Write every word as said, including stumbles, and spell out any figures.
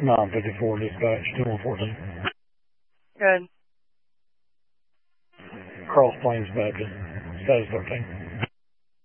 nine fifty-four dispatch, two one fourteen. Good. Cross Plains Baptist, status thirteen.